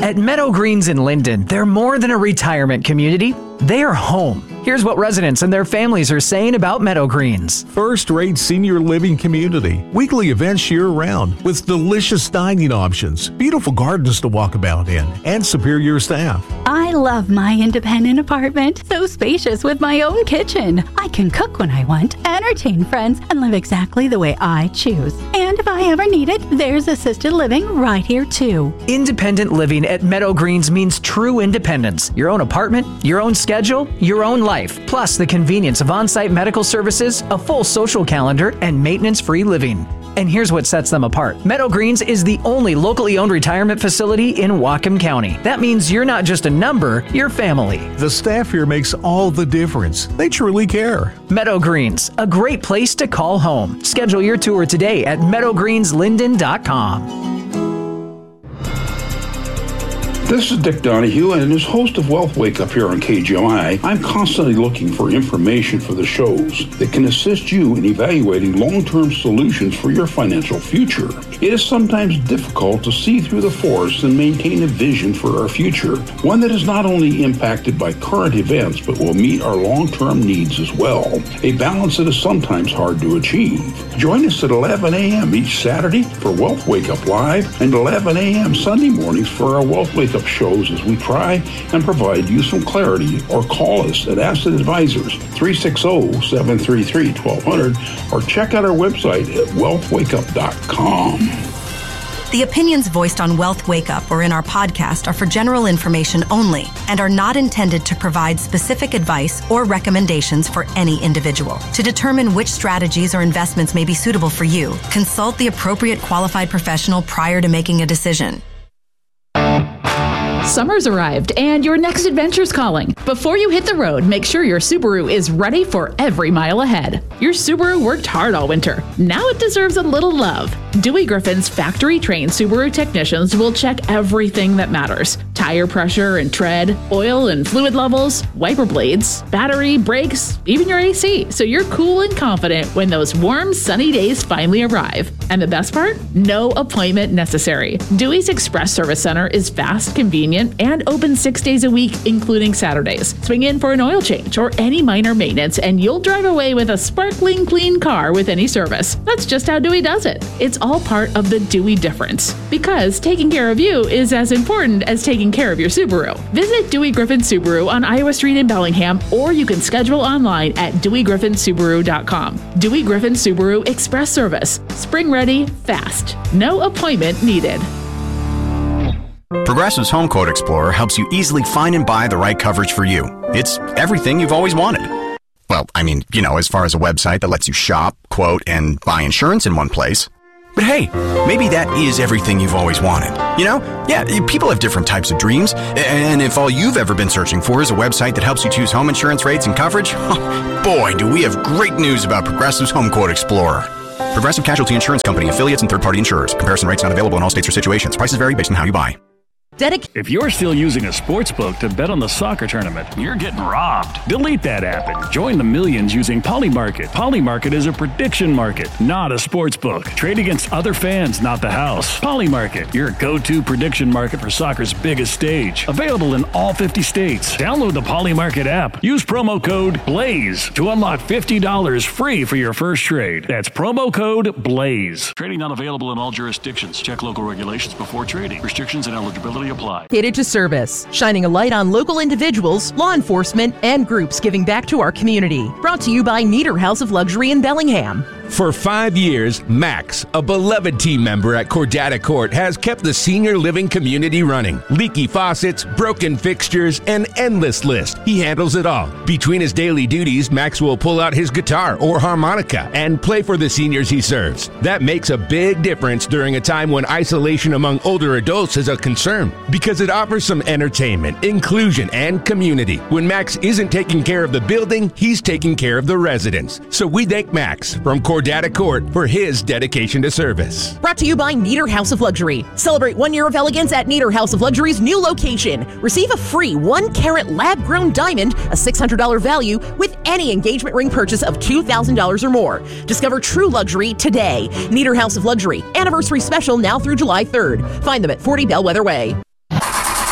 At Meadow Greens in Linden, they're more than a retirement community. They are home. Here's what residents and their families are saying about Meadow Greens. First-rate senior living community. Weekly events year-round with delicious dining options, beautiful gardens to walk about in, and superior staff. I love my independent apartment. So spacious with my own kitchen. I can cook when I want, entertain friends, and live exactly the way I choose. And if I ever need it, there's assisted living right here too. Independent living at Meadow Greens means true independence. Your own apartment, your own schedule, your own life, plus the convenience of on-site medical services, a full social calendar, and maintenance-free living. And here's what sets them apart. Meadow Greens is the only locally owned retirement facility in Whatcom County. That means you're not just a number, you're family. The staff here makes all the difference. They truly care. Meadow Greens, a great place to call home. Schedule your tour today at meadowgreenslinden.com. This is Dick Donahue, and as host of Wealth Wake Up here on KGMI, I'm constantly looking for information for the shows that can assist you in evaluating long-term solutions for your financial future. It is sometimes difficult to see through the forest and maintain a vision for our future, one that is not only impacted by current events, but will meet our long-term needs as well, a balance that is sometimes hard to achieve. Join us at 11 a.m. each Saturday for Wealth Wake Up Live and 11 a.m. Sunday mornings for our Wealth Wake Up shows as we try and provide you some clarity, or call us at Asset Advisors 360-733-1200 or check out our website at wealthwakeup.com. The opinions voiced on Wealth Wake Up or in our podcast are for general information only and are not intended to provide specific advice or recommendations for any individual. To determine which strategies or investments may be suitable for you, consult the appropriate qualified professional prior to making a decision. Summer's arrived and your next adventure's calling. Before you hit the road, make sure your Subaru is ready for every mile ahead. Your Subaru worked hard all winter. Now it deserves a little love. Dewey Griffin's factory-trained Subaru technicians will check everything that matters. Tire pressure and tread, oil and fluid levels, wiper blades, battery, brakes, even your AC, so you're cool and confident when those warm, sunny days finally arrive. And the best part? No appointment necessary. Dewey's Express Service Center is fast, convenient, and open 6 days a week, including Saturdays. Swing in for an oil change or any minor maintenance, and you'll drive away with a sparkling clean car with any service. That's just how Dewey does it. It's all part of the Dewey difference, because taking care of you is as important as taking care of your Subaru. Visit Dewey Griffin Subaru on Iowa Street in Bellingham, or you can schedule online at DeweyGriffinSubaru.com. Dewey Griffin Subaru Express Service. Spring ready, fast. No appointment needed. Progressive's Home Quote Explorer helps you easily find and buy the right coverage for you. It's everything you've always wanted. Well, I mean, as far as a website that lets you shop, quote, and buy insurance in one place. But hey, maybe that is everything you've always wanted. Yeah, people have different types of dreams. And if all you've ever been searching for is a website that helps you choose home insurance rates and coverage, boy, do we have great news about Progressive's Home Quote Explorer. Progressive Casualty Insurance Company, affiliates, and third-party insurers. Comparison rates not available in all states or situations. Prices vary based on how you buy. If you're still using a sports book to bet on the soccer tournament, you're getting robbed. Delete that app and join the millions using Polymarket. Polymarket is a prediction market, not a sports book. Trade against other fans, not the house. Polymarket, your go-to prediction market for soccer's biggest stage. Available in all 50 states. Download the Polymarket app. Use promo code BLAZE to unlock $50 free for your first trade. That's promo code BLAZE. Trading not available in all jurisdictions. Check local regulations before trading. Restrictions and eligibility apply. Dedicated to service, shining a light on local individuals, law enforcement, and groups giving back to our community. Brought to you by Nieder House of Luxury in Bellingham. For 5 years, Max, a beloved team member at Cordata Court, has kept the senior living community running. Leaky faucets, broken fixtures, an endless list. He handles it all. Between his daily duties, Max will pull out his guitar or harmonica and play for the seniors he serves. That makes a big difference during a time when isolation among older adults is a concern, because it offers some entertainment, inclusion, and community. When Max isn't taking care of the building, he's taking care of the residents. So we thank Max from Cordata Court for his dedication to service. Brought to you by Nieder House of Luxury. Celebrate 1 year of elegance at Nieder House of Luxury's new location. Receive a free 1-carat lab-grown diamond, a $600 value, with any engagement ring purchase of $2,000 or more. Discover true luxury today. Nieder House of Luxury. Anniversary special now through July 3rd. Find them at 40 Bellwether Way.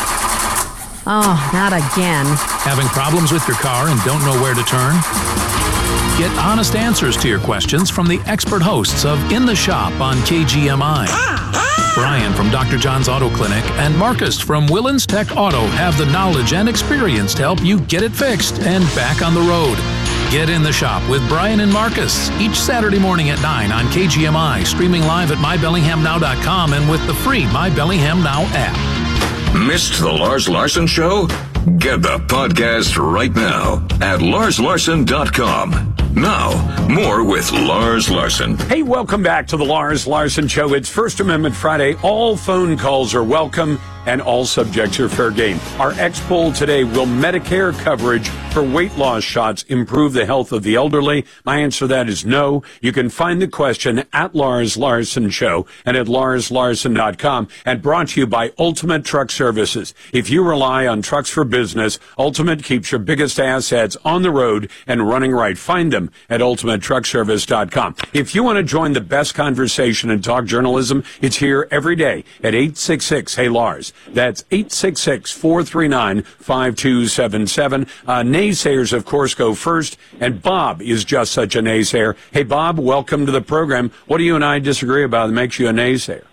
Oh, not again. Having problems with your car and don't know where to turn? Get honest answers to your questions from the expert hosts of In the Shop on KGMI. Brian from Dr. John's Auto Clinic and Marcus from Willens Tech Auto have the knowledge and experience to help you get it fixed and back on the road. Get In the Shop with Brian and Marcus each Saturday morning at 9 on KGMI, streaming live at mybellinghamnow.com and with the free My Bellingham Now app. Missed the Lars Larson Show? Get the podcast right now at larslarson.com. Now, more with Lars Larson. Hey, welcome back to the Lars Larson Show. It's First Amendment Friday. All phone calls are welcome and all subjects are fair game. Our X poll today, will Medicare coverage for weight loss shots improve the health of the elderly? My answer to that is no. You can find the question at Lars Larson Show and at larslarson.com, and brought to you by Ultimate Truck Services. If you rely on trucks for business, Ultimate keeps your biggest assets on the road and running right. Find them at ultimatetruckservice.com. If you want to join the best conversation and talk journalism, it's here every day at 866-HEY-LARS. That's 866-439-5277. Naysayers, of course, go first, and Bob is just such a naysayer. Hey, Bob, welcome to the program. What do you and I disagree about that makes you a naysayer?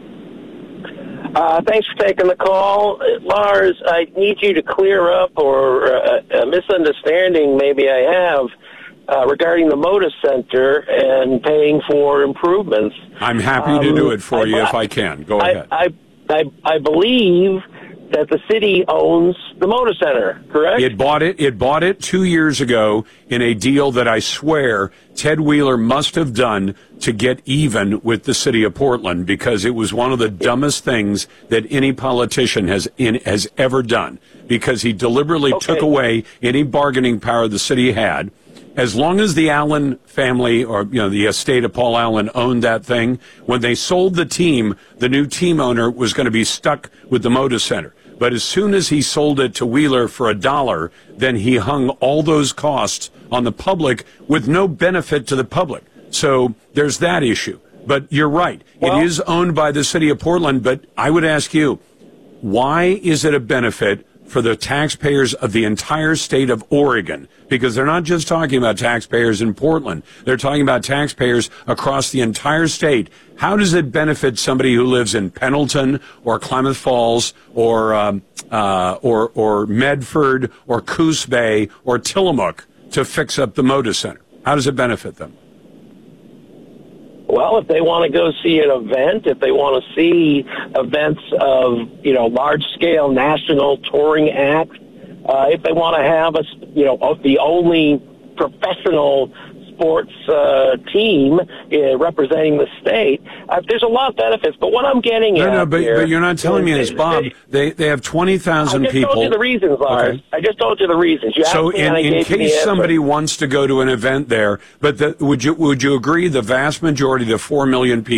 Thanks for taking the call. Lars, I need you to clear up or a misunderstanding maybe I have regarding the Moda Center and paying for improvements. I'm happy to do it for you if I can. Go ahead. I believe that the city owns the Moda Center, correct? It bought it 2 years ago in a deal that I swear Ted Wheeler must have done to get even with the city of Portland, because it was one of the dumbest things that any politician has ever done, because he deliberately took away any bargaining power the city had. As long as the Allen family, or the estate of Paul Allen, owned that thing, when they sold the team, the new team owner was going to be stuck with the Moda Center. But as soon as he sold it to Wheeler for $1, then he hung all those costs on the public with no benefit to the public. So there's that issue. But you're right. It is owned by the city of Portland. But I would ask you, why is it a benefit for the taxpayers of the entire state of Oregon? Because they're not just talking about taxpayers in Portland. They're talking about taxpayers across the entire state. How does it benefit somebody who lives in Pendleton or Klamath Falls or Medford or Coos Bay or Tillamook to fix up the Moda Center? How does it benefit them? Well, if they want to go see an event, if they want to see events of, large-scale national touring acts, if they want to have the only professional sports team representing the state, there's a lot of benefits. But what I'm getting at but you're not telling me this, Bob. They have 20,000 people. I just told you the reasons, Lars. Okay. I just told you the reasons. So in case somebody wants to go to an event there, but would you agree the vast majority, the 4 million people,